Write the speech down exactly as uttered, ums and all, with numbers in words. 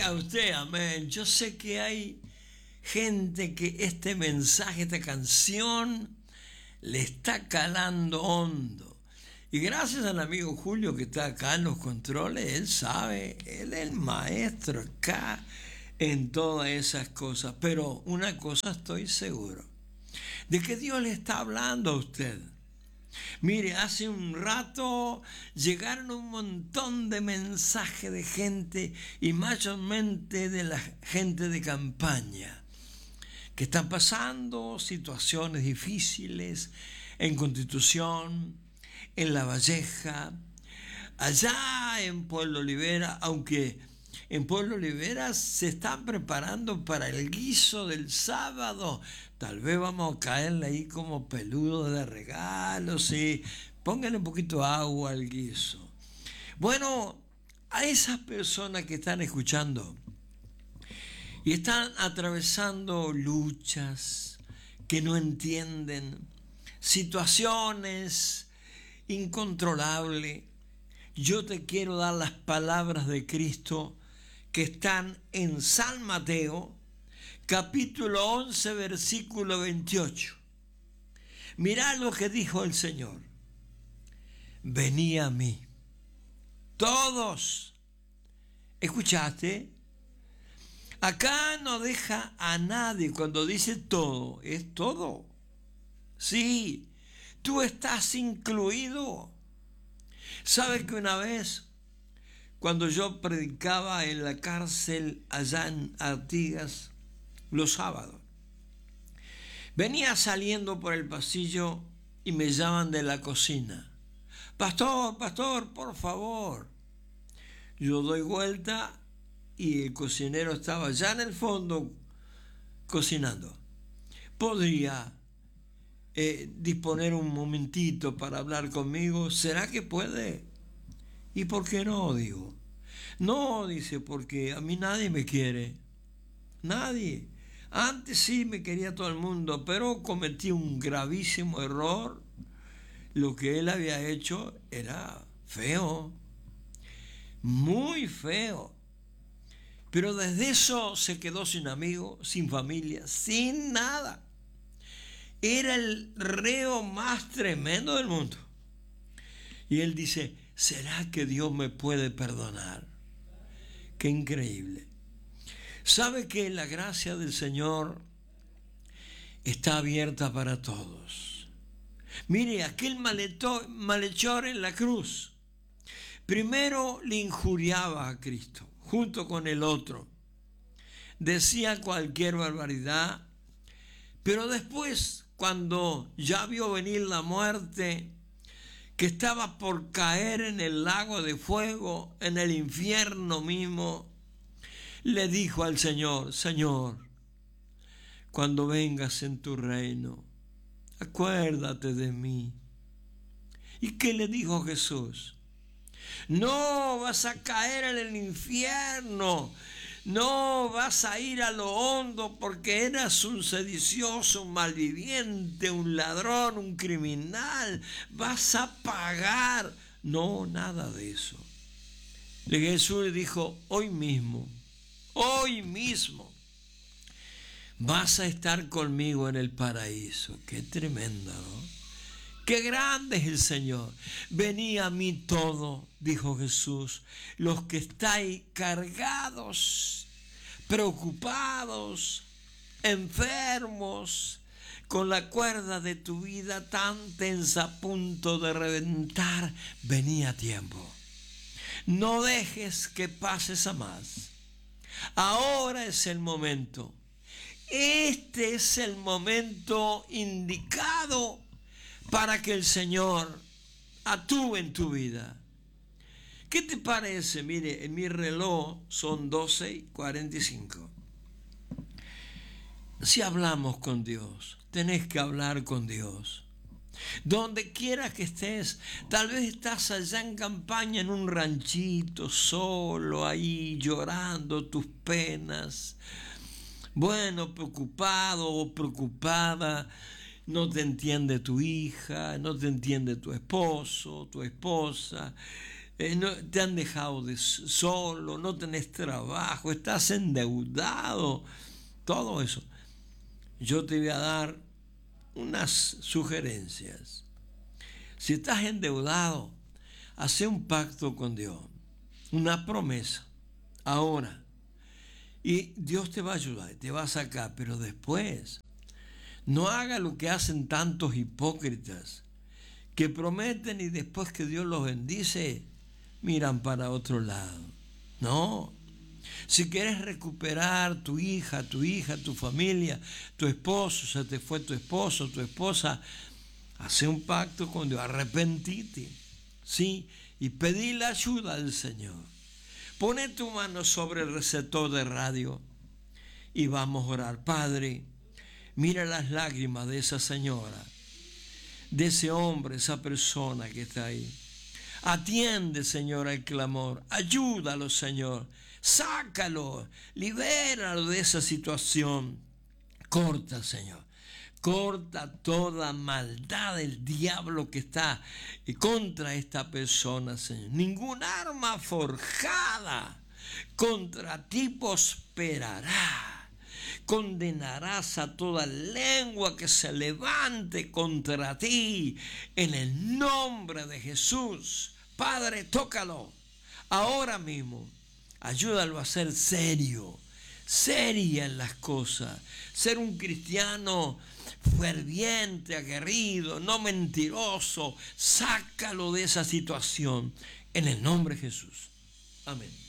diga usted amén. Yo sé que hay gente que este mensaje, esta canción, le está calando hondo. Y gracias al amigo Julio que está acá en los controles, él sabe, él es el maestro acá en todas esas cosas. Pero una cosa estoy seguro, de que Dios le está hablando a usted. Mire, hace un rato llegaron un montón de mensajes de gente, y mayormente de la gente de campaña, que están pasando situaciones difíciles en Constitución, en La Valleja, allá en Pueblo Olivera, aunque en Pueblo Olivera se están preparando para el guiso del sábado. Tal vez vamos a caerle ahí como peludo de regalos y pónganle un poquito de agua al guiso. Bueno, a esas personas que están escuchando y están atravesando luchas que no entienden, situaciones incontrolables, yo te quiero dar las palabras de Cristo que están en San Mateo, capítulo once, versículo veintiocho. Mirá lo que dijo el Señor. Venid a mí, todos. ¿Escuchaste? Acá no deja a nadie. Cuando dice todo, es todo. Sí, tú estás incluido. ¿Sabe que una vez, cuando yo predicaba en la cárcel allá en Artigas, los sábados, venía saliendo por el pasillo y me llaman de la cocina? Pastor, pastor, por favor. Yo doy vuelta y el cocinero estaba ya en el fondo cocinando. ¿Podría eh, disponer un momentito para hablar conmigo? ¿Será que puede? ¿Y por qué no? Digo. No, dice, porque a mí nadie me quiere. Nadie. Antes sí me quería todo el mundo, pero cometí un gravísimo error. Lo que él había hecho era feo, muy feo. Pero desde eso se quedó sin amigos, sin familia, sin nada. Era el reo más tremendo del mundo. Y él dice, ¿será que Dios me puede perdonar? Qué increíble. ¿Sabe que la gracia del Señor está abierta para todos? Mire, aquel malhechor, malhechor en la cruz, primero le injuriaba a Cristo, junto con el otro. Decía cualquier barbaridad, pero después, cuando ya vio venir la muerte, que estaba por caer en el lago de fuego, en el infierno mismo, le dijo al Señor, Señor, cuando vengas en tu reino, acuérdate de mí. ¿Y qué le dijo Jesús? No vas a caer en el infierno, no vas a ir a lo hondo porque eras un sedicioso, un malviviente, un ladrón, un criminal, vas a pagar. No, nada de eso. Y Jesús le dijo, hoy mismo, hoy mismo vas a estar conmigo en el paraíso. Qué tremendo, ¿no? ¡Qué grande es el Señor! Venid a mí todo, dijo Jesús, los que estáis cargados, preocupados, enfermos, con la cuerda de tu vida tan tensa a punto de reventar. Venid a tiempo. No dejes que pases a más. Ahora es el momento. Este es el momento indicado para que el Señor actúe en tu vida. ¿Qué te parece? Mire, en mi reloj son doce y cuarenta y cinco. Si hablamos con Dios, tenés que hablar con Dios. Donde quiera que estés, tal vez estás allá en campaña, en un ranchito, solo, ahí llorando tus penas. Bueno, preocupado o preocupada. No te entiende tu hija, no te entiende tu esposo, tu esposa, eh, no, te han dejado de solo, no tenés trabajo, estás endeudado, todo eso. Yo te voy a dar unas sugerencias. Si estás endeudado, hace un pacto con Dios, una promesa, ahora. Y Dios te va a ayudar, te va a sacar, pero después no haga lo que hacen tantos hipócritas que prometen y después que Dios los bendice, miran para otro lado. No. Si quieres recuperar tu hija, tu hija, tu familia, tu esposo, se te fue tu esposo, tu esposa, hace un pacto con Dios, arrepentite, ¿sí? Y pedí la ayuda del Señor. Pone tu mano sobre el receptor de radio y vamos a orar. Padre, mira las lágrimas de esa señora, de ese hombre, esa persona que está ahí. Atiende, Señor, el clamor. Ayúdalo, Señor. Sácalo, libéralo de esa situación. Corta, Señor. Corta toda maldad del diablo que está contra esta persona, Señor. Ningún arma forjada contra ti prosperará. Condenarás a toda lengua que se levante contra ti en el nombre de Jesús. Padre, tócalo ahora mismo. Ayúdalo a ser serio, seria en las cosas. Ser un cristiano ferviente, aguerrido, no mentiroso. Sácalo de esa situación en el nombre de Jesús. Amén.